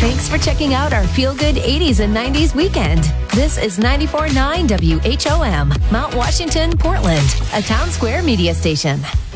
Thanks for checking out our Feel Good 80s and 90s weekend. This is 94.9 WHOM, Mount Washington, Portland, a Town Square media station.